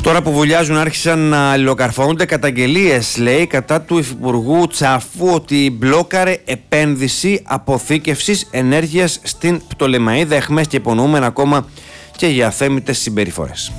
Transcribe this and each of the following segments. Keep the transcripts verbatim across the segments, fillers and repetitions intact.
Τώρα που βουλιάζουν άρχισαν να αλληλοκαρφώνονται καταγγελίες, λέει, κατά του Υφυπουργού Τσάφου ότι μπλόκαρε επένδυση αποθήκευσης ενέργειας στην Πτολεμαΐδα, εχμές και υπονοούμενα ακόμα και για αθέμητες συμπεριφορές.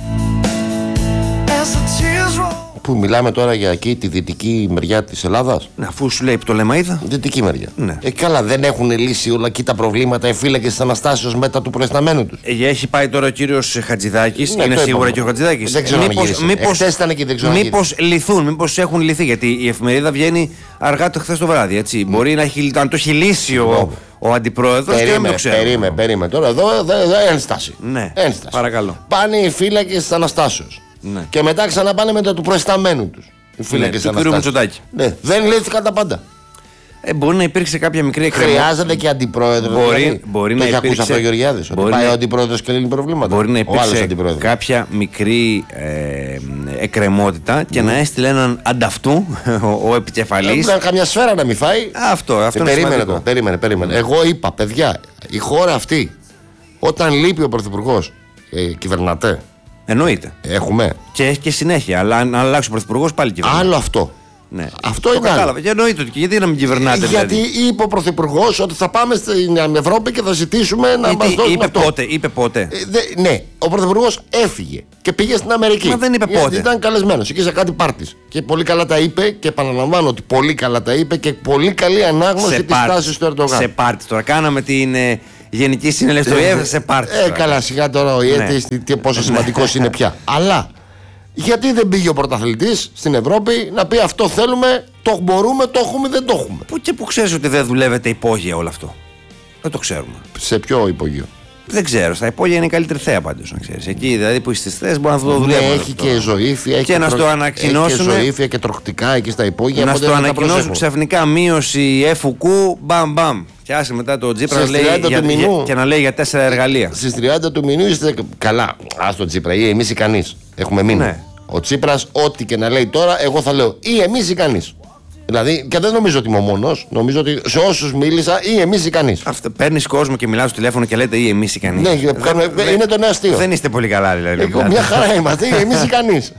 Που μιλάμε τώρα για εκεί τη δυτική μεριά της Ελλάδας. Ναι, αφού σου λέει Πτολεμαΐδα. Δυτική μεριά. Ναι. Ε, καλά, δεν έχουν λύσει όλα εκεί τα προβλήματα οι φύλακες της Αναστάσεως μετά του προϊσταμένου τους. Ε, έχει πάει τώρα ο κύριος Χατζηδάκης. Ναι, είναι σίγουρα είπαμε. Και ο Χατζηδάκης. Δεν ξέρω μήπως, αν μήπως, ήταν εκεί, δεν ξέρω μήπως λυθούν, μήπως έχουν λυθεί. Γιατί η εφημερίδα βγαίνει αργά το χθες το βράδυ. Έτσι. Mm. Μπορεί να, έχει, να το έχει λύσει ο, ο αντιπρόεδρος και να μην το ξέρω. Περίμενε, περίμενε. Τώρα εδώ, εδώ, εδώ ένσταση. Ναι, ένσταση. Παρακαλώ. Πάνε οι φύλακες της Αναστάσεως. Ναι. Και μετά ξαναπάνε μετά του προϊσταμένου τους. Οι φύλακες ναι, του κ. Μητσοτάκη. Ναι, δεν λύθηκαν τα πάντα. Ε, μπορεί να υπήρξε κάποια μικρή εκκρεμότητα. Χρειάζεται και αντιπρόεδρο. Μπορεί, δηλαδή. μπορεί το να έχει υπήρξε. ακούσει αυτό ο Γεωργιάδης. Ότι πάει ο αντιπρόεδρος και λύνει προβλήματα. Μπορεί να υπήρξε κάποια μικρή ε, εκκρεμότητα και mm. να έστειλε έναν ανταυτού ο, ο επικεφαλής. Δεν καμιά σφαίρα να μην φάει. Αυτό, αυτό ε, είναι περίμενε, το, περίμενε, περίμενε. Εγώ είπα, παιδιά, η χώρα αυτή, όταν λείπει ο πρωθυπουργός, ε, κυβερνατέ. Εννοείται. Έχουμε. Και έχει και συνέχεια. Αλλά αν αλλάξει ο πρωθυπουργός πάλι κυβερνάει. Άλλο αυτό. Ναι. Αυτό είναι. Κατάλαβα. Και εννοείται ότι γιατί να μην κυβερνάτε. Γιατί δηλαδή. Είπε ο πρωθυπουργός ότι θα πάμε στην Ευρώπη και θα ζητήσουμε να μας δώσουν είπε αυτό. Πότε, είπε πότε. Ε, δε, ναι, ο πρωθυπουργός έφυγε και πήγε στην Αμερική. Μα δεν είπε πότε. Γιατί ήταν καλεσμένος εκεί σε κάτι πάρτις. Και πολύ καλά τα είπε και επαναλαμβάνω ότι πολύ καλά τα είπε και πολύ καλή ανάγνωση της τάσης του Ερντογάν. Σε πάρτι τώρα. Κάναμε την. Γενική Συνέλευση του ΟΗΕ σε πάρτι. Ε, καλά, σιγά τώρα ο ΟΗΕ ναι. πόσο σημαντικός είναι πια. Αλλά γιατί δεν πήγε ο πρωταθλητής στην Ευρώπη να πει αυτό θέλουμε, το μπορούμε, το έχουμε, δεν το έχουμε. Πού και που ξέρεις ότι δεν δουλεύεται υπόγεια όλο αυτό. Δεν το ξέρουμε. Σε ποιο υπόγειο? Δεν ξέρω. Στα υπόγεια είναι η καλύτερη θέα πάντως, να ξέρεις. Εκεί δηλαδή που στις θέες μπορεί να το δουλεύει. Ναι, έχει και ζωήφια, έχει και, και να στο ανακοινώσουν. Έχει και ζωήφια και τροχτικά εκεί στα υπόγεια. Να στο ανακοινώσουν ξαφνικά μείωση εφουκού, μπαμ μπαμ. Και άσε μετά το Τσίπρα λέει για, για, και να λέει για τέσσερα εργαλεία. Στις τριάντα του μηνού είστε. Καλά, ας το Τσίπρα ή εμείς ή κανείς. Έχουμε μείνει. Ναι. Ο Τσίπρας, ό,τι και να λέει τώρα, εγώ θα λέω ή εμείς ή κανείς. Δηλαδή, και δεν νομίζω ότι είμαι ο μόνος. Νομίζω ότι σε όσους μίλησα, ή εμείς ή κανείς. Αυτό παίρνει κόσμο και μιλά στο τηλέφωνο και λέτε ή εμείς ή κανείς. Ναι, δεν, δεν, είναι το νέο αστείο. Δεν είστε πολύ καλά, δηλαδή. Εγώ, μια χαρά είμαστε, ή εμείς ή κανείς.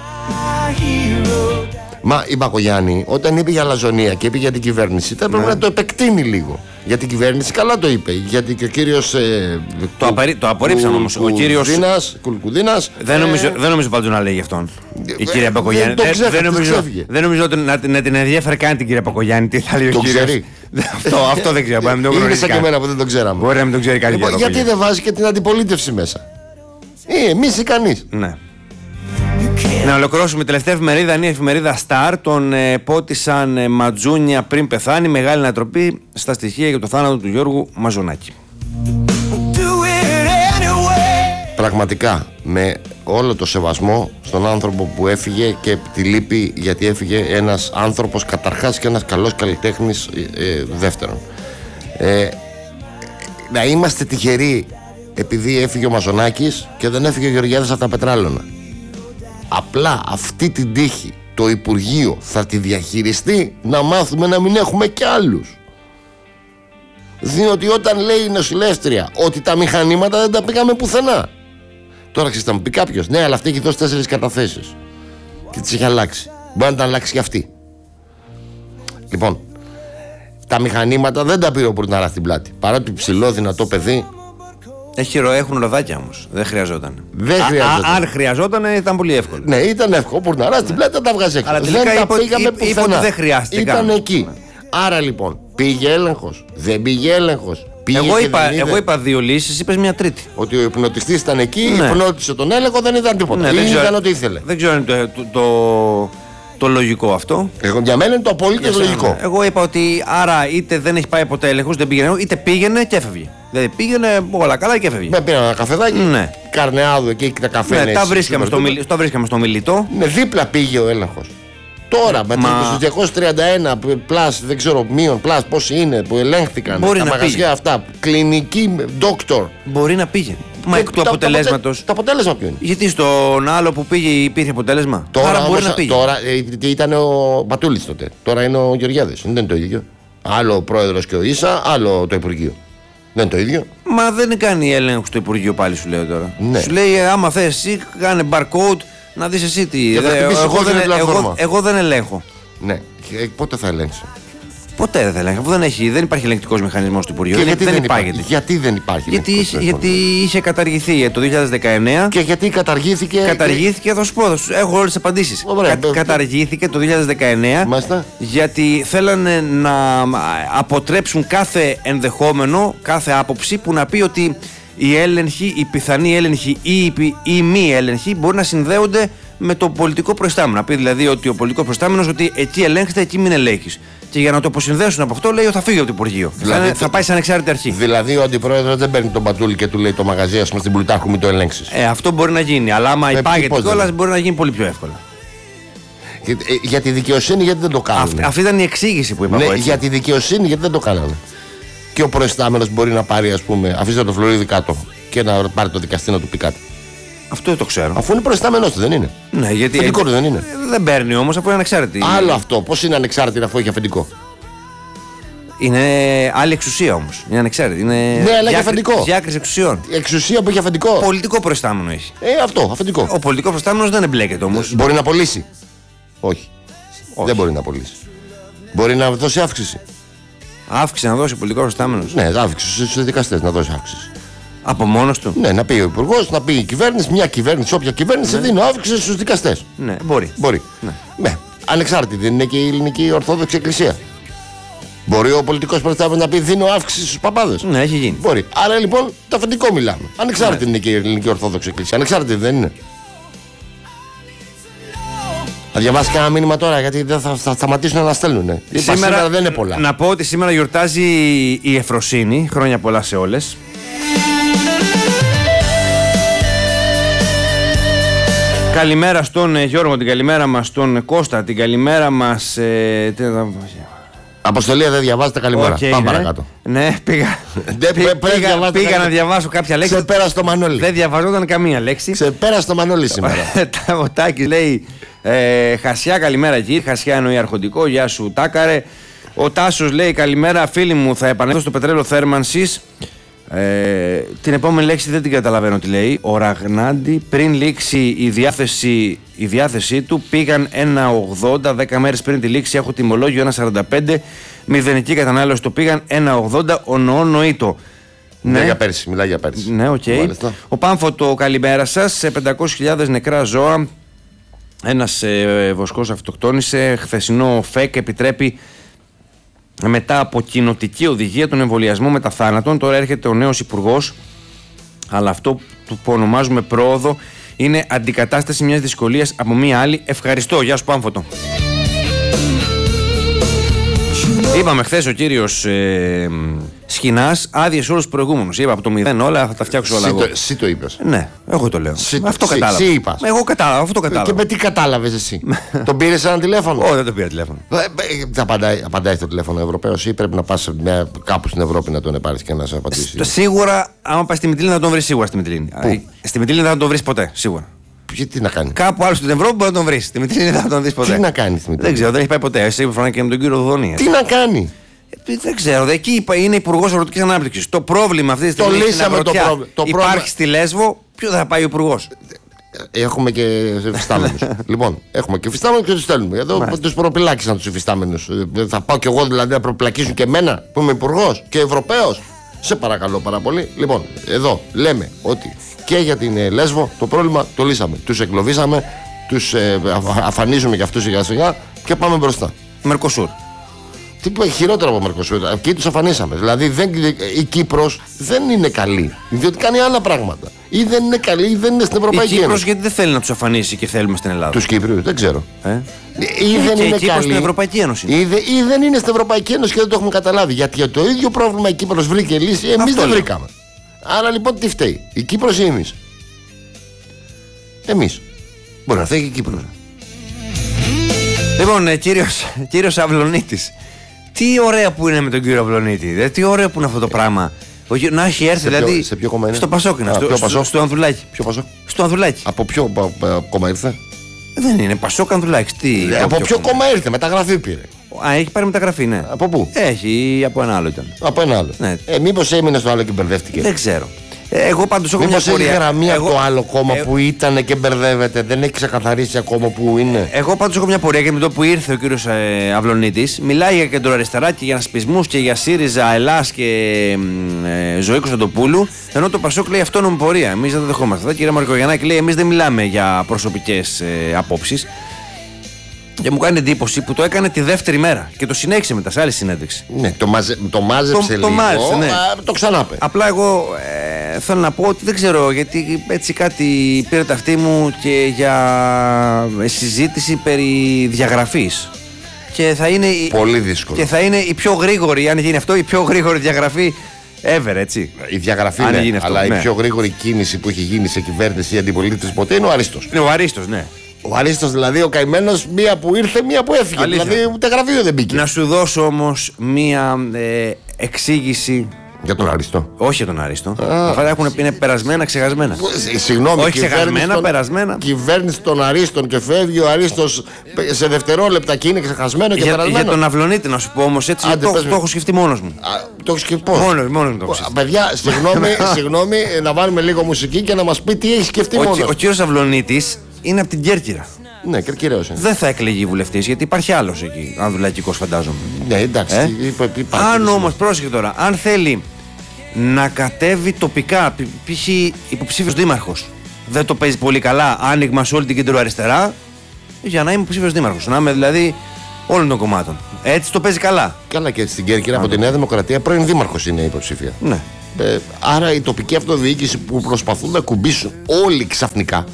Μα η Μπακογιάννη, όταν είπε για αλαζονία και είπε για την κυβέρνηση, θα έπρεπε ναι. να το επεκτείνει λίγο. Για την κυβέρνηση καλά το είπε. Γιατί και ο κύριος. Ε, το, κου, απαρί, το απορρίψαν όμως. Ο κύριος. Κουλκουδίνας. Δεν νομίζω, ε, δεν νομίζω πάντως να λέει γι' αυτόν. Η ε, κυρία Μπακογιάννη. Δεν, δεν, δεν, νομίζω, δεν νομίζω ότι να, να την ενδιαφέρει καν την κυρία Μπακογιάννη. Τι θα λέει ο κύριος. αυτό, αυτό δεν ξέρω. Είναι σαν και εμένα που δεν το ξέραμε. Μπορεί να μην το ξέρει κανείς. Λοιπόν, γιατί δεν βάζει και την αντιπολίτευση μέσα. Ή εμείς ή κανείς. Ναι. Να ολοκληρώσουμε. Η τελευταία εφημερίδα είναι η εφημερίδα Star. Τον ε, πότισαν ε, ματζούνια πριν πεθάνει. Μεγάλη ανατροπή στα στοιχεία για το θάνατο του Γιώργου Μαζονάκη. Πραγματικά, με όλο το σεβασμό στον άνθρωπο που έφυγε και τη λύπη γιατί έφυγε ένας άνθρωπος καταρχάς και ένας καλός καλλιτέχνης ε, ε, δεύτερον. Ε, να είμαστε τυχεροί επειδή έφυγε ο Μαζονάκης και δεν έφυγε ο Γεωργιάδης από τα πετράλωνα. Απλά αυτή την τύχη το Υπουργείο θα τη διαχειριστεί, να μάθουμε να μην έχουμε κι άλλους. Διότι όταν λέει η νοσηλεύτρια ότι τα μηχανήματα δεν τα πήγαμε πουθενά. Τώρα ξέρεις θα μου πει κάποιος, ναι, αλλά αυτή έχει δώσει τέσσερις καταθέσεις και τις έχει αλλάξει. Μπορεί να τα αλλάξει και αυτή. Λοιπόν, τα μηχανήματα δεν τα πήρε ο Πουρναράς στην πλάτη. Παρότι ψηλό δυνατό παιδί. Έχει ρο, έχουν ροδάκια όμως. Δεν χρειαζόταν. Δεν χρειαζόταν. Α, αν χρειαζόταν ήταν πολύ εύκολο. Ναι, ήταν εύκολο. Ο Πουρναράς στην πλάτη δεν τα βγάζει έξω. Αλλά δεν τα πήγαμε είπε, είπε ότι δεν χρειάστηκε. Ήταν εκεί. Άρα λοιπόν, πήγε έλεγχος. Δεν πήγε έλεγχος. Εγώ είπα, εγώ είπα δύο λύσεις, είπες μια τρίτη. Ότι ο υπνοτιστής ήταν εκεί, ναι. υπνώτισε τον έλεγχο, δεν ήταν τίποτα. Ναι, ήταν ό,τι ήθελε. Δεν ξέρω αν είναι το, το, το, το λογικό αυτό. Εγώ, για μένα είναι το απολύτως λογικό. Ναι. Εγώ είπα ότι άρα είτε δεν έχει πάει ποτέ έλεγχος, δεν πήγαινε, είτε πήγαινε και έφευγε. Δηλαδή πήγαινε όλα καλά και έφευγε. Με πήραν ένα καφεδάκι. Ναι. Καρνεάδου εκεί τα καφέ. Ναι, τα βρίσκαμε στο, μιλ, το βρίσκαμε στο μιλητό. Ναι, δίπλα πήγε ο έλεγχος. Τώρα με Μα... τους διακόσια τριάντα ένα πλάς, δεν ξέρω, μείον πλάς πόσοι είναι που ελέγχθηκαν μπορεί τα μαγαζιά πήγε. Αυτά, κλινική, doctor. Μπορεί να πήγε. Μα εκ του αποτελέσματος. Το αποτέλεσμα ποιο είναι? Γιατί στον άλλο που πήγε υπήρχε αποτέλεσμα. Τώρα άρα μπορεί όμως, να πήγε. Τώρα ε, ήταν ο Πατούλης τότε. Τώρα είναι ο Γεωργιάδης. Δεν είναι το ίδιο. Άλλο ο πρόεδρος και ο Ίσα, άλλο το Υπουργείο. Δεν είναι το ίδιο. Μα δεν κάνει έλεγχο στο Υπουργείο πάλι, σου λέω τώρα. Ναι. Σου λέει άμα θες εσύ κάνε barcode. Να δεις εσύ τι. Και θα Δε, χτυπήσει εγώ, κόκκινη δεν, πλατφόρμα. εγώ, εγώ δεν ελέγχω. Ναι. Και πότε θα ελέγξει? Ποτέ δεν ελέγχω. Δεν, έχει, δεν υπάρχει ελεγκτικός μηχανισμός του Υπουργείου. Και γιατί δεν, δεν υπάγεται. Γιατί δεν υπάρχει? Γιατί, είχε, γιατί είχε καταργηθεί το δύο χιλιάδες δεκαεννέα. Και γιατί καταργήθηκε. Καταργήθηκε, και... θα σου πω, θα σου... έχω όλες τις απαντήσεις. Ωραία, Κα... Καταργήθηκε το δύο χιλιάδες δεκαεννέα. Μάλιστα. Γιατί θέλανε να αποτρέψουν κάθε ενδεχόμενο, κάθε άποψη που να πει ότι οι έλεγχοι, οι πιθανοί έλεγχοι ή οι, οι μη έλεγχοι μπορεί να συνδέονται με το πολιτικό προϊστάμενο. Να πει δηλαδή ότι ο πολιτικός προϊστάμενος ότι εκεί ελέγχεται, εκεί μην ελέγχεις. Και για να το αποσυνδέσουν από αυτό, λέει ότι θα φύγει από το Υπουργείο. Δηλαδή, θα, θα πάει σε ανεξάρτητη αρχή. Δηλαδή, ο αντιπρόεδρος δεν παίρνει τον πατούλι και του λέει το μαγαζί, ας πούμε, στην Πλουτάρχου, μην το ελέγξεις. Ε, αυτό μπορεί να γίνει. Αλλά άμα ε, υπάγεται κιόλας, μπορεί να γίνει πολύ πιο εύκολα. Για, για τη δικαιοσύνη, γιατί δεν το κάνουν. Αυτή, αυτή ήταν η εξήγηση που είπα. Ναι, εγώ, έτσι. για τη δικαιοσύνη, γιατί δεν το κάνανε. Και ο προϊστάμενος μπορεί να πάρει, ας πούμε, αφήστε το φλωρίδι κάτω και να πάρει το δικαστή να του πει κάτι. Αυτό δεν το ξέρω. Αφού είναι προϊστάμενος του, δεν είναι? Ναι, γιατί. Αφεντικό του δεν είναι? Ε, δεν παίρνει όμως, αφού είναι ανεξάρτητη. Άλλο αυτό. Πώς είναι ανεξάρτητη αφού έχει αφεντικό? Είναι άλλη εξουσία όμως. Είναι ανεξάρτητη. Είναι ναι, αλλά έχει αφεντικό. Διάκριση εξουσιών. Εξουσία που έχει αφεντικό. Πολιτικό προϊστάμενο έχει. Ε, αυτό, αφεντικό. Ο πολιτικό προϊστάμενος δεν εμπλέκεται όμως. Μπορεί να πωλήσει? Όχι. Όχι. Δεν μπορεί να πωλήσει. Μπορεί να δώσει αύξηση. Αύξηση να δώσει ο πολιτικό προϊστάμενος? Ναι, αύξηση στους δικαστές να δώσει αύξηση. Από μόνος του? Ναι, να πει ο υπουργός, να πει η κυβέρνηση, μια κυβέρνηση, όποια κυβέρνηση, ναι, δίνει αύξηση στους δικαστές. Ναι, μπορεί. Μπορεί. Ναι. Ναι. Ανεξάρτητη δεν είναι και η ελληνική Ορθόδοξη Εκκλησία? Μπορεί ο πολιτικός προϊστάμενος να πει δίνω αύξηση στους παπάδες? Ναι, έχει γίνει. Μπορεί. Άρα λοιπόν το αφεντικό μιλάμε. Ανεξάρτητη, ναι, είναι και η ελληνική Ορθόδοξη Εκκλησία. Ανεξάρτητη δεν είναι? Θα διαβάσει κανένα μήνυμα τώρα, γιατί δεν θα, θα σταματήσουν να στέλνουν. Σήμερα, σήμερα δεν είναι πολλά. Να πω ότι σήμερα γιορτάζει η Εφροσύνη. Χρόνια πολλά σε όλες. Καλημέρα στον Γιώργο, την καλημέρα μας στον Κώστα, την καλημέρα μας. Ε, τι, Αποστολία, δεν διαβάζετε καλημέρα. Okay, Πάμε ναι. παρακάτω. Ναι, πήγα, δεν, πήγα, πήγα, πήγα να διαβάσω κάποια λέξη. Ξεπέρασε το Μανώλη. Δεν διαβαζόταν καμία λέξη. Ξεπέρασε το Μανώλη σήμερα. Ο Τάκης λέει ε, Χασιά, καλημέρα κύριε. Χασιά εννοεί αρχοντικό. Γεια σου Τάκαρε. Ο Τάσος λέει καλημέρα φίλοι μου. Θα επανέλθω στο πετρέλαιο θέρμανσης. Ε, την επόμενη λέξη δεν την καταλαβαίνω τι λέει. Ο Ραγνάντι, πριν λήξει η διάθεση, η διάθεσή του, πήγαν ένα ογδόντα. δέκα μέρες πριν τη λήξη έχω τιμολόγιο ένα σαράντα πέντε. Μηδενική κατανάλωση το πήγαν ένα ογδόντα. Ο Νοό νοήτο. Ναι, ναι, για πέρσι, μιλάει για πέρσι. Ναι, οκ. Okay. Ο Πάμφωτο, καλημέρα σας. Σε πεντακόσιες χιλιάδες νεκρά ζώα. Ένας ε, βοσκός αυτοκτόνησε. Χθεσινό ΦΕΚ επιτρέπει μετά από κοινοτική οδηγία τον εμβολιασμό μετά θάνατον. Τώρα έρχεται ο νέος υπουργός, αλλά αυτό που ονομάζουμε πρόοδο είναι αντικατάσταση μιας δυσκολίας από μια άλλη. Ευχαριστώ. Γεια σου Πάμφωτο. Είπαμε χθες ο κύριος ε, Σχοινάς άδειε όλους τους προηγούμενους. Είπα από το μηδέν όλα, θα τα φτιάξω όλα. Εσύ το είπες. Ναι, εγώ το λέω. Σι, αυτό σι, κατάλαβα. Εσύ είπα. Εγώ κατάλαβα, αυτό κατάλαβα. Και με τι κατάλαβες εσύ? Τον πήρες ένα τηλέφωνο? Όχι, δεν τον πήρα τηλέφωνο. Ε, απαντάει, απαντάει στο τηλέφωνο ο Ευρωπαίος ή πρέπει να πας κάπου στην Ευρώπη να τον πάρεις και να σε απαντήσει? Σίγουρα, άμα πας στη Μυτιλίνη θα τον βρεις σίγουρα στη Μυτιλίνη. Στη Μυτιλίνη δεν θα τον βρεις ποτέ, σίγουρα. Τι να κάνει? Κάπου άλλο στην Ευρώπη μπορεί να τον βρει. Στη Μυτιλίνη δεν θα τον δει ποτέ. Τι να κάνει στη Μυτιλίνη? Δεν ξέρω, δεν έχει πάει ποτέ. Εσύ φάνηκε και με τον κύριο Δονία. Τι να κάνει? Ε, δεν ξέρω, εκεί είναι υπουργός Αγροτικής Ανάπτυξης. Το πρόβλημα αυτή τη στιγμή το λύσαμε το πρόβλημα. Υπάρχει πρόβλημα. Στη Λέσβο, ποιο θα πάει ο υπουργός? Έχουμε και υφιστάμενους. Λοιπόν, έχουμε και υφιστάμενους και τους στέλνουμε. Εδώ τους προπυλάκησαν τους υφιστάμενους. Θα πάω κι εγώ δηλαδή να προπυλακίσουν και εμένα που είμαι υπουργός και Ευρωπαίος? Σε παρακαλώ πάρα πολύ. Λοιπόν, εδώ λέμε ότι και για την Λέσβο το πρόβλημα το λύσαμε. Τους εγκλωβίσαμε, τους ε, αφανίζουμε για αυτούς σιγά σιγά και πάμε μπροστά. Μερκοσούρ. Τι που έχει χειρότερο από Μερκοσούρ. Εκεί τους αφανίσαμε. Δηλαδή δεν, η Κύπρος δεν είναι καλή. Διότι κάνει άλλα πράγματα. Ή δεν είναι καλή ή δεν είναι στην Ευρωπαϊκή Ένωση. Η Κύπρος γιατί δεν θέλει να τους αφανίσει και θέλουμε στην Ελλάδα? Τους Κύπριους, δεν ξέρω. Ε? Ή δεν και είναι η Κύπρος καλή. Στην Ευρωπαϊκή Ένωση. Ή, δε, ή δεν είναι στην Ευρωπαϊκή Ένωση και δεν το έχουμε καταλάβει. Γιατί για το ίδιο πρόβλημα η Κύπρος βρήκε λύση, εμείς δεν βρήκαμε. Άρα λοιπόν τι φταίει? Η Κύπρος ή εμείς? Εμείς. Μπορεί να φταίει και η Κύπρος. Λοιπόν, ε, κύριος, κύριος Αυλονίτης. Τι ωραία που είναι με τον κύριο Αυλονίτη. Δε, τι ωραίο που είναι αυτό το πράγμα. Ο, να έχει έρθει σε δηλαδή. Ποιο, σε ποιο κόμμα είναι? Στο Πασόκινα, στο, στο, στο, στο Ανδρουλάκι. Ποιο Πασόκ? Στο Ανδρουλάκι. Από ποιο πα, πα, κόμμα ήρθε? Δεν είναι Πασόκ Ανδρουλάκι. Τι, ε, από ποιο κόμμα, κόμμα ήρθε? Μεταγραφή πήρε. Α, έχει πάρει μεταγραφή, ναι. Από πού? Έχει, από ένα άλλο ήταν. Από ένα άλλο. Ναι. Ε, μήπως έμεινε στο άλλο και μπερδεύτηκε? Δεν ξέρω. Εγώ πάντως έχω μια πορεία. Μήπως έχει γραμμή από το άλλο κόμμα ε... που ήταν και μπερδεύεται, δεν έχει ξεκαθαρίσει ακόμα που είναι. Εγώ πάντως έχω μια πορεία και με το που ήρθε ο κύριος ε, Αυλωνίτης, μιλάει για κεντροαριστερά και για σπισμούς και για ΣΥΡΙΖΑ, Ελλάς και ε, Ζωή Κωνσταντοπούλου, ενώ το Πασόκ λέει αυτόνομη πορεία. Εμείς δεν το δεχόμαστε. Εδώ, κύριε Μαρκογιαννάκη, λέει: εμείς δεν μιλάμε για προσωπικές ε, απόψεις. Και μου κάνει εντύπωση που το έκανε τη δεύτερη μέρα και το συνέχισε μετά σε άλλη συνέντευξη. Ναι, το, μαζε, το μάζεψε το, λίγο, το, μάζεψε, ναι. α, το ξανάπε. Απλά εγώ ε, θέλω να πω ότι δεν ξέρω, γιατί έτσι κάτι πήρε τα αυτή μου και για συζήτηση περί διαγραφής. Και θα είναι, πολύ δύσκολο. Και θα είναι η πιο γρήγορη, αν γίνει αυτό, η πιο γρήγορη διαγραφή ever, έτσι. Η διαγραφή ναι, αυτό, αλλά ναι. Η πιο γρήγορη κίνηση που έχει γίνει σε κυβέρνηση ή αντιπολίτευση ποτέ είναι ο Αρίστος. Είναι ο Αρίστος, ναι. Ο Αρίστος δηλαδή, ο καημένος, μία που ήρθε, μία που έφυγε. Αλήθεια. Δηλαδή ούτε γραφείο δεν μπήκε. Να σου δώσω όμως μία ε, εξήγηση. Για τον Αρίστο. Όχι για τον Αρίστο. Αυτά έχουν, είναι περασμένα, ξεχασμένα. Συγγνώμη, όχι ξεχασμένα, τον, περασμένα. Κυβέρνηση των Αρίστων και φεύγει ο Αρίστος σε δευτερόλεπτα και είναι ξεχασμένο και για, περασμένο. Για τον Αυλωνίτη, να σου πω όμως έτσι. Άντε, το, το έχω σκεφτεί μόνος μου. Α, το έχω σκεφτεί πώς. Μόνος, μόνος μου το έχω σκεφτεί. Παιδιά, συγγνώμη, συγγνώμη, να βάλουμε λίγο μουσική και να μας πει τι έχει σκεφτεί μόνος. Ο, ο κύριος Αυλωνίτης είναι από την Κέρκυρα. Ναι, Κερκυραίος είναι. Δεν θα εκλεγεί βουλευτής γιατί υπάρχει άλλος εκεί, ανδρουλαϊκικός φαντάζομαι. Ναι, εντάξει. Ε? Είπα, είπα, αν όμως, πρόσεχε τώρα, αν θέλει να κατέβει τοπικά, π.χ. υποψήφιος δήμαρχος, δεν το παίζει πολύ καλά, άνοιγμα σε όλη την κεντροαριστερά, για να είμαι υποψήφιος δήμαρχος. Να είμαι δηλαδή όλων των κομμάτων. Έτσι το παίζει καλά. Καλά και έτσι στην Κέρκυρα από τη Νέα Δημοκρατία πρώην δήμαρχος είναι υποψήφια. Ναι. Ε, άρα η τοπική αυτοδιοίκηση που προσπαθούν να κουμπίσουν όλοι ξαφνικά.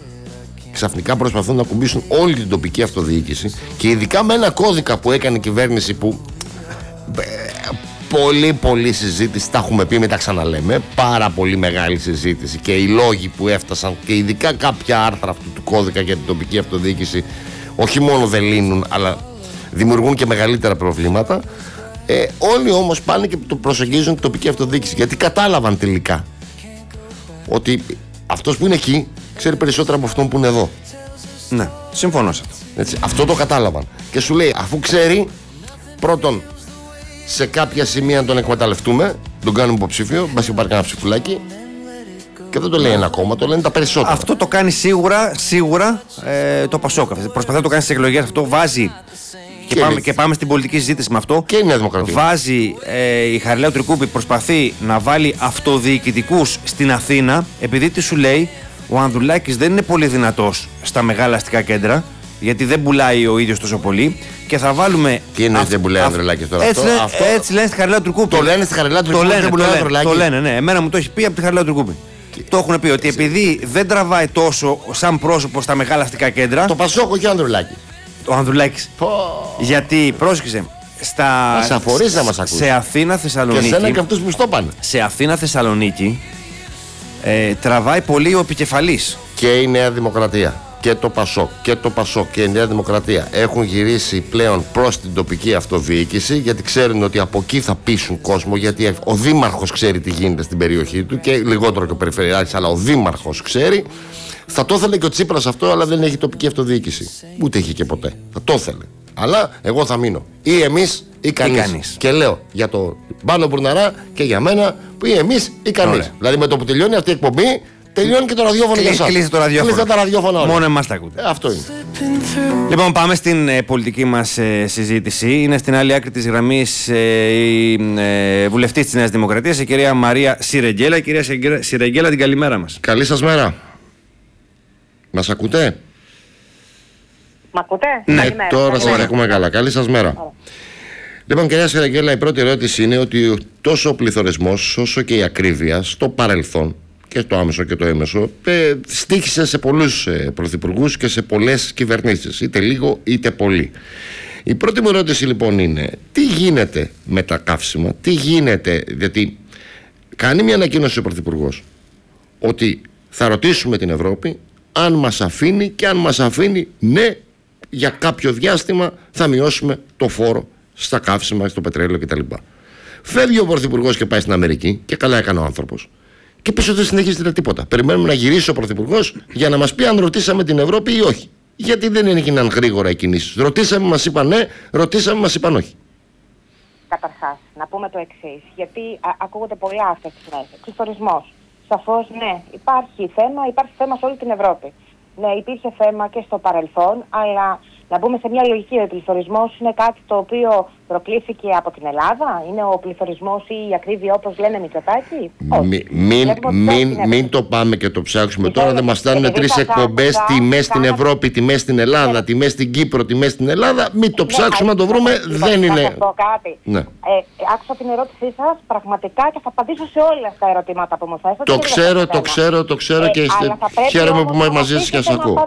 Ξαφνικά προσπαθούν να κουμπίσουν όλη την τοπική αυτοδιοίκηση και ειδικά με ένα κώδικα που έκανε η κυβέρνηση που ε, πολύ πολύ συζήτηση, τα έχουμε πει, μην τα ξαναλέμε, πάρα πολύ μεγάλη συζήτηση και οι λόγοι που έφτασαν και ειδικά κάποια άρθρα αυτού του κώδικα για την τοπική αυτοδιοίκηση όχι μόνο δεν λύνουν αλλά δημιουργούν και μεγαλύτερα προβλήματα. Ε, όλοι όμως πάνε και το προσεγγίζουν την τοπική αυτοδιοίκηση γιατί κατάλαβαν τελικά ότι αυτός που είναι εκεί ξέρει περισσότερα από αυτόν που είναι εδώ. Ναι, συμφωνώ σε αυτό. Έτσι, αυτό το κατάλαβαν. Και σου λέει, αφού ξέρει, πρώτον, σε κάποια σημεία να τον εκμεταλλευτούμε, τον κάνουμε υποψήφιο, μπας και υπάρχει ένα ψηφουλάκι. Και δεν το λέει ένα κόμμα, το λένε τα περισσότερα. Αυτό το κάνει σίγουρα, σίγουρα ε, το Πασόκ. Προσπαθεί να το κάνει στις εκλογές. Αυτό βάζει. Και, και, πάμε, και πάμε στην πολιτική συζήτηση με αυτό. Και η Νέα Δημοκρατία. Βάζει ε, η Χαριλάου Τρικούπη, προσπαθεί να βάλει αυτοδιοικητικούς στην Αθήνα, επειδή τι σου λέει. Ο Ανδρουλάκης δεν είναι πολύ δυνατός στα μεγάλα αστικά κέντρα, γιατί δεν πουλάει ο ίδιος τόσο πολύ. Και θα βάλουμε. Τι εννοείς δεν πουλάει ο Ανδρουλάκης τώρα? Έτσι, αυτό, λένε, αυτό... έτσι λένε στη Χαριλάου Τρικούπη. Το λένε στη Χαριλάου Τρικούπη. Το λένε, δεν πουλάει το, ο Ανδρουλάκης. το λένε, ναι. Εμένα μου το έχει πει από τη Χαριλάου Τρικούπη. Και... Το έχουν πει ότι επειδή δεν τραβάει τόσο σαν πρόσωπο στα μεγάλα αστικά κέντρα. Το Πασόκ και ο Ανδρουλάκη. Ο Ανδρουλάκης. Oh. Γιατί πρόσεξε. Στα... Μας αφορείς να μας ακούσεις. Σε Αθήνα, Θεσσαλονίκη. Και σένα και αυτούς που στο πάνε. Σε Αθήνα, Θεσσαλονίκη. Ε, τραβάει πολύ ο επικεφαλής. Και η Νέα Δημοκρατία και το Πασόκ και το Πασόκ και η Νέα Δημοκρατία έχουν γυρίσει πλέον προς την τοπική αυτοδιοίκηση γιατί ξέρουν ότι από εκεί θα πείσουν κόσμο, γιατί ο δήμαρχος ξέρει τι γίνεται στην περιοχή του και λιγότερο και ο περιφερειάρχης, αλλά ο δήμαρχος ξέρει. Θα το ήθελε και ο Τσίπρας αυτό, αλλά δεν έχει τοπική αυτοδιοίκηση. Ούτε έχει και ποτέ. Θα το ήθελε. Αλλά εγώ θα μείνω. Ή εμείς ή κανείς. Και λέω για το Πάνο Μπουρναρά και για μένα που ή εμείς ή κανείς. Δηλαδή με το που τελειώνει αυτή η εκπομπή, τελειώνει και το ραδιόφωνο για εσάς. Κλείστε το ραδιόφωνο. Κλείστε τα ραδιόφωνα όλα. Μόνο εμάς τα ακούτε. Ε, αυτό είναι. Λοιπόν, πάμε στην ε, πολιτική μας ε, συζήτηση. Είναι στην άλλη άκρη της γραμμής ε, η ε, βουλευτής της Νέας Δημοκρατίας, η κυρία Μαρία Σιρεγγέλα. Κυρία Σιρεγγέλα, την καλημέρα μας. Καλή σας μέρα. Μας ακούτε? Μ' ακούτε? Ναι, καλημέρα. Τώρα σας ακούμε καλά. Καλή σας μέρα. Ωραία. Λοιπόν, κυρία Σιρεγγέλα, η πρώτη ερώτηση είναι ότι τόσο ο πληθωρισμός όσο και η ακρίβεια στο παρελθόν και το άμεσο και το έμεσο ε, στοίχησε σε πολλούς ε, πρωθυπουργούς και σε πολλές κυβερνήσεις, είτε λίγο είτε πολύ. Η πρώτη μου ερώτηση λοιπόν είναι τι γίνεται με τα καύσιμα, τι γίνεται, γιατί κάνει μια ανακοίνωση ο πρωθυπουργός ότι θα ρωτήσουμε την Ευρώπη αν μας αφήνει και αν μας αφήνει ναι για κάποιο διάστημα θα μειώσουμε το φόρο στα καύσιμα, στο πετρέλαιο κτλ. Φεύγει ο πρωθυπουργός και πάει στην Αμερική και καλά έκανε ο άνθρωπος. Και πίσω δεν συνεχίζεται τίποτα. Περιμένουμε να γυρίσει ο πρωθυπουργός για να μας πει αν ρωτήσαμε την Ευρώπη ή όχι. Γιατί δεν έγιναν γρήγορα οι κινήσεις. Ρωτήσαμε, μας είπαν ναι, ρωτήσαμε, μας είπαν όχι. Καταρχάς, να πούμε το εξής. Γιατί α, ακούγονται πολλά αυτές τις μέρες. Εξιστορισμός. σαφώς ναι. Υπάρχει θέμα, υπάρχει θέμα σε όλη την Ευρώπη. Ναι, υπήρχε θέμα και στο παρελθόν, αλλά να μπούμε σε μια λογική. Ο πληθωρισμός είναι κάτι το οποίο προκλήθηκε από την Ελλάδα. Είναι ο πληθωρισμός ή η ακρίβεια, όπως λένε, Μητσοτάκη. Μη, μην, μην, μην το πάμε και το ψάξουμε τώρα. Τώρα δεν μας στάνουν τρεις εκπομπές, τιμές στην Ευρώπη, τιμές στην Ελλάδα, ναι. τιμές στην Κύπρο, τιμές στην Ελλάδα. Μην το ψάξουμε να το βρούμε. Λοιπόν, δεν είναι. Θα πω κάτι. Ναι. Ε, άκουσα την ερώτησή σας πραγματικά και θα απαντήσω σε όλα τα ερωτήματα που μου θέσατε. Το ξέρω, το ξέρω, το ξέρω ε, και χαίρομαι που είμαι μαζί σας και σας ακούω.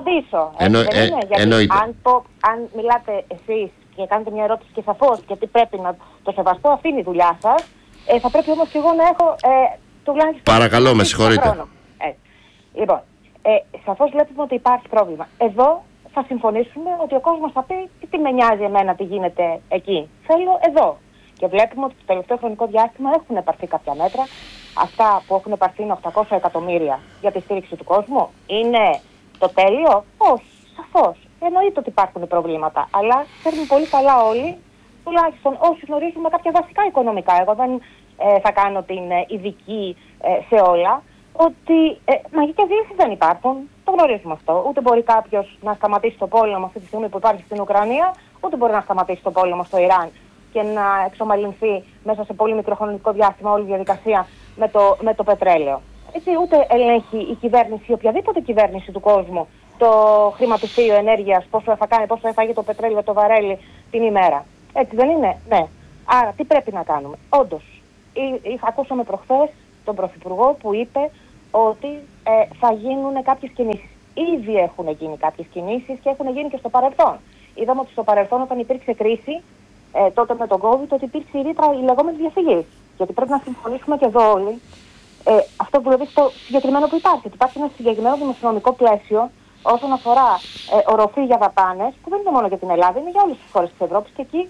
Εννοείται. Αν, πω, αν μιλάτε εσείς και κάνετε μια ερώτηση και σαφώς γιατί πρέπει να το σεβαστώ, αυτή είναι η δουλειά σας. Ε, θα πρέπει όμως και εγώ να έχω ε, τουλάχιστον. Παρακαλώ, με συγχωρείτε. Ε, λοιπόν, ε, σαφώς βλέπουμε ότι υπάρχει πρόβλημα. Εδώ θα συμφωνήσουμε ότι ο κόσμος θα πει τι, τι με νοιάζει εμένα τι γίνεται εκεί. Θέλω εδώ. Και βλέπουμε ότι το τελευταίο χρονικό διάστημα έχουν επαρθεί κάποια μέτρα. Αυτά που έχουν επαρθεί είναι οκτακόσια εκατομμύρια για τη στήριξη του κόσμου. Είναι το τέλειο? Όχι, σαφώς. Εννοείται ότι υπάρχουν προβλήματα. Αλλά ξέρουμε πολύ καλά όλοι, τουλάχιστον όσοι γνωρίζουμε κάποια βασικά οικονομικά. Εγώ δεν ε, θα κάνω την ε, ειδική ε, σε όλα. Ότι ε, μαγικές λύσεις δεν υπάρχουν. Το γνωρίζουμε αυτό. Ούτε μπορεί κάποιος να σταματήσει το πόλεμο αυτή τη στιγμή που υπάρχει στην Ουκρανία, ούτε μπορεί να σταματήσει το πόλεμο στο Ιράν και να εξομαλυνθεί μέσα σε πολύ μικρό χρονικό διάστημα όλη η διαδικασία με το, με το πετρέλαιο. Έτσι, ούτε ελέγχει η κυβέρνηση, οποιαδήποτε κυβέρνηση του κόσμου, το χρηματιστήριο ενέργειας, πόσο θα κάνει, πόσο έφαγε το πετρέλαιο, το βαρέλι την ημέρα. Έτσι δεν είναι? Ναι. Άρα τι πρέπει να κάνουμε? Όντως, ή, ή, ακούσαμε προχθές τον Πρωθυπουργό που είπε ότι ε, θα γίνουν κάποιες κινήσεις. Ήδη έχουν γίνει κάποιες κινήσεις και έχουν γίνει και στο παρελθόν. Είδαμε ότι στο παρελθόν όταν υπήρξε κρίση, ε, τότε με τον COVID, ότι υπήρξε η ρήτρα η λεγόμενη διαφυγή. Γιατί πρέπει να συμφωνήσουμε και εδώ όλοι. Ε, αυτό που δηλαδή στο συγκεκριμένο που υπάρχει. Ότι υπάρχει ένα συγκεκριμένο δημοσιονομικό πλαίσιο όσον αφορά ε, οροφή για δαπάνες, που δεν είναι μόνο για την Ελλάδα, είναι για όλες τις χώρες της Ευρώπης. Και εκεί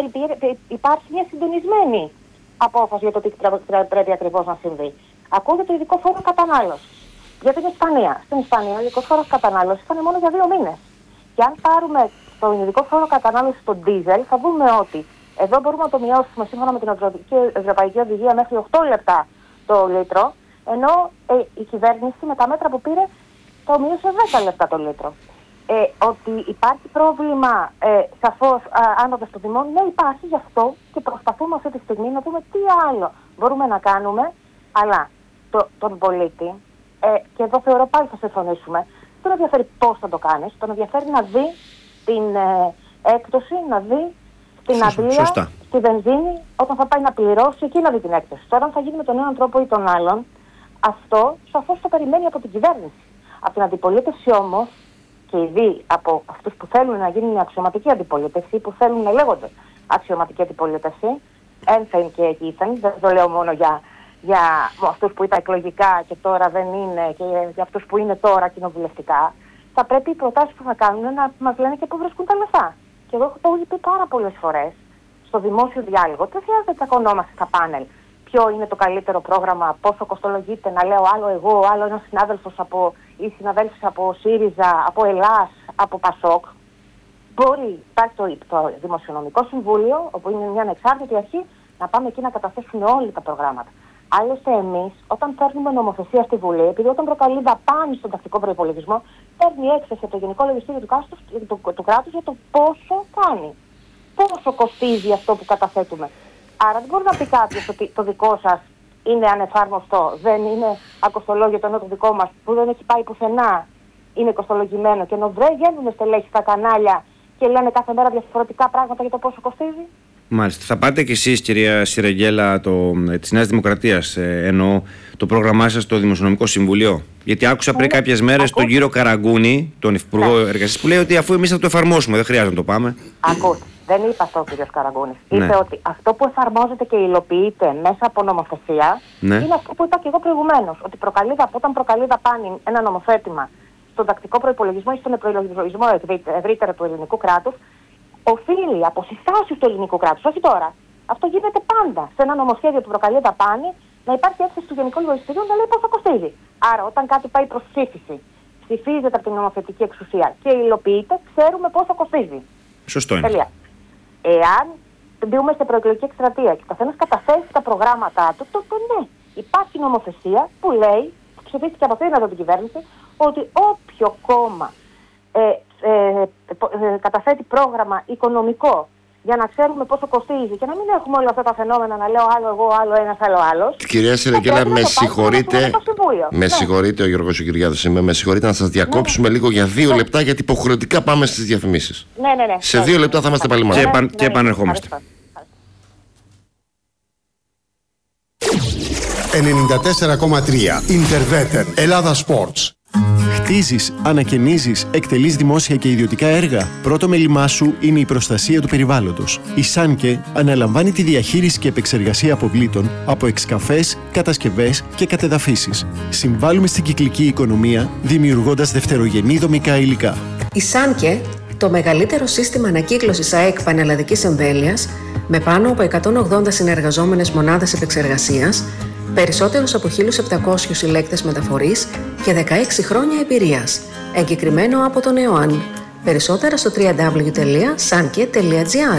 υπάρχει μια συντονισμένη απόφαση για το τι πρέπει ακριβώς να συμβεί. Ακούγεται το ειδικό φόρο κατανάλωσης για την Ισπανία. Στην Ισπανία ο ειδικός φόρος κατανάλωσης ήταν μόνο για δύο μήνες. Και αν πάρουμε τον ειδικό φόρο κατανάλωσης στο ντίζελ, θα δούμε ότι εδώ μπορούμε να το μειώσουμε σύμφωνα με την Ευρωπαϊκή Οδηγία μέχρι οκτώ λεπτά το λίτρο, ενώ ε, η κυβέρνηση με τα μέτρα που πήρε το μείωσε δέκα λεπτά το λίτρο. Ε, ότι υπάρχει πρόβλημα ε, σαφώς άνοδος των τιμών, ναι υπάρχει, γι' αυτό και προσπαθούμε αυτή τη στιγμή να δούμε τι άλλο μπορούμε να κάνουμε, αλλά το, τον πολίτη, ε, και εδώ θεωρώ πάλι θα συμφωνήσουμε, δεν ενδιαφέρει πώς θα το κάνεις, τον ενδιαφέρει να δει την ε, έκπτωση, να δει την αντλία, τη βενζίνη, όταν θα πάει να πληρώσει, εκεί να δει την έκπτωση. Τώρα αν θα γίνει με τον έναν τρόπο ή τον άλλον, αυτό σαφώς το περιμένει από την κυβέρνηση. Από την αντιπολίτευση όμως, και ήδη από αυτούς που θέλουν να γίνει μια αξιωματική αντιπολίτευση, που θέλουν να λέγονται αξιωματική αντιπολίτευση, ένθεν και εκείθεν, δεν το λέω μόνο για, για αυτούς που ήταν εκλογικά και τώρα δεν είναι, και για αυτούς που είναι τώρα κοινοβουλευτικά, θα πρέπει οι προτάσεις που θα κάνουν να μας λένε και πού βρίσκουν τα λεφτά. Και εγώ το έχω πει πάρα πολλές φορές στο δημόσιο διάλογο, δεν χρειάζεται να τσακωνόμαστε στα πάνελ. Ποιο είναι το καλύτερο πρόγραμμα, πόσο κοστολογείται, να λέω άλλο εγώ, άλλο ένας συνάδελφος από, ή συναδέλφους από ΣΥΡΙΖΑ, από ΕΛΑΣ, από ΠΑΣΟΚ. Μπορεί, υπάρχει το, το Δημοσιονομικό Συμβούλιο, όπου είναι μια ανεξάρτητη αρχή, να πάμε εκεί να καταθέσουμε όλα τα προγράμματα. Άλλωστε, εμείς, όταν φέρνουμε νομοθεσία στη Βουλή, επειδή όταν προκαλεί δαπάνη στον τακτικό προϋπολογισμό, παίρνει έκθεση από το Γενικό Λογιστήριο του, Κάστος, του, του κράτους για το πόσο κάνει. Πόσο κοστίζει αυτό που καταθέτουμε. Άρα δεν μπορεί να πει κάποιος ότι το δικό σας είναι ανεφάρμοστο, δεν είναι ακοστολόγητο, ενώ το δικό μας που δεν έχει πάει πουθενά είναι κοστολογημένο. Και ενώ δεν βγαίνουν στελέχη στα κανάλια και λένε κάθε μέρα διαφορετικά πράγματα για το πόσο κοστίζει. Μάλιστα. Θα πάτε κι εσείς, κυρία Σιρεγγέλα, το, της Νέας Δημοκρατίας, ε, εννοώ το πρόγραμμά σας στο Δημοσιονομικό Συμβουλίο? Γιατί άκουσα πριν κάποιες μέρες τον κύριο Καραγκούνη, τον Υπουργό ναι. Εργασίας, που λέει ότι αφού εμείς θα το εφαρμόσουμε, δεν χρειάζεται να το πάμε. Ακούστε. Δεν είπε αυτό ο κ. Καραγκούνης. Ναι. Είπε ότι αυτό που εφαρμόζεται και υλοποιείται μέσα από νομοθεσία ναι. είναι αυτό που είπα και εγώ προηγουμένως. Ότι προκαλεί, όταν προκαλεί δαπάνη ένα νομοθέτημα στον τακτικό προϋπολογισμό ή στον προϋπολογισμό ευρύτερα του ελληνικού κράτους, οφείλει από συστάσεις του ελληνικού κράτους, όχι τώρα. Αυτό γίνεται πάντα. Σε ένα νομοσχέδιο που προκαλεί δαπάνη, να υπάρχει έκθεση του Γενικού Λογιστηρίου να λέει πόσο κοστίζει. Άρα, όταν κάτι πάει προς ψήφιση, ψηφίζεται από την νομοθετική εξουσία και υλοποιείται, ξέρουμε πόσο κοστίζει. Σωστό είναι. Τελεία. Εάν μπούμε στην προεκλογική εκστρατεία και ο καθένας καταθέσει τα προγράμματά του, τότε ναι, υπάρχει νομοθεσία που λέει ψηφίστηκε από αυτήν εδώ την κυβέρνηση, ότι όποιο κόμμα ε, ε, ε, καταθέτει πρόγραμμα οικονομικό για να ξέρουμε πόσο κοστίζει και να μην έχουμε όλα αυτά τα φαινόμενα να λέω άλλο εγώ, άλλο ένας, άλλο άλλος. Κυρία Σερεγγέλα, με συγχωρείτε, με συγχωρείτε ο Γιώργος ο Κυριάδος είμαι, με συγχωρείτε να σας διακόψουμε ναι. λίγο για δύο ναι. λεπτά, γιατί υποχρεωτικά πάμε στις διαφημίσεις. Ναι, ναι, ναι. Σε δύο λεπτά θα είμαστε πάλι μαζί. Και, επαν, και επανερχόμαστε. ενενήντα τέσσερα κόμμα τρία Interveter Ελλάδα Sports. Χτίζεις, ανακαινίζεις, εκτελείς δημόσια και ιδιωτικά έργα. Πρώτο μέλημά σου είναι η προστασία του περιβάλλοντος. Η Σάνκε αναλαμβάνει τη διαχείριση και επεξεργασία αποβλήτων από εξκαφές, κατασκευές και κατεδαφίσεις. Συμβάλλουμε στην κυκλική οικονομία, δημιουργώντας δευτερογενή δομικά υλικά. Η Σάνκε, το μεγαλύτερο σύστημα ανακύκλωσης ΑΕΚ πανελλαδικής εμβέλειας, με πάνω από εκατόν ογδόντα συνεργαζόμενες μονάδες επεξεργασίας, περισσότερους από χίλιους επτακόσιους συλλέκτες μεταφορής και δεκαέξι χρόνια εμπειρίας. Εγκεκριμένο από τον ΕΟΑΝ. Περισσότερα στο double-u double-u double-u τελεία sanke τελεία gr.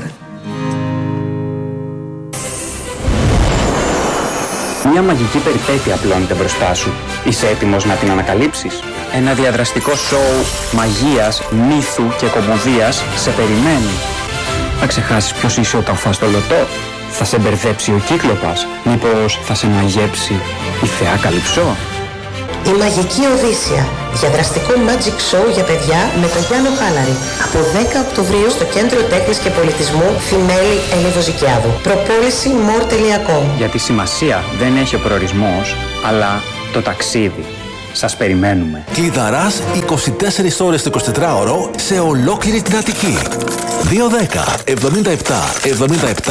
Μια μαγική περιπέτεια απλώνεται μπροστά σου. Είσαι έτοιμος να την ανακαλύψεις? Ένα διαδραστικό σοου μαγείας, μύθου και κωμωδίας σε περιμένει. Θα ξεχάσεις ποιος είσαι όταν φας το λωτό? Θα σε μπερδέψει ο Κύκλοπας? Μήπως θα σε μαγέψει η θεά Καλυψό? Η Μαγική Οδύσσια. Διαδραστικό magic show για παιδιά με τον Γιάννο Χάλαρη. Από δέκα Οκτωβρίου στο Κέντρο Τέχνης και Πολιτισμού Θημέλη Ελίδου-Ζικιάδου. Προπόληση more τελεία com. Γιατί σημασία δεν έχει ο προορισμός, αλλά το ταξίδι. Σας περιμένουμε. Κλειδαράς είκοσι τέσσερις ώρες το εικοσιτετράωρο σε ολόκληρη την Αττική. δύο δέκα εβδομήντα επτά εβδομήντα επτά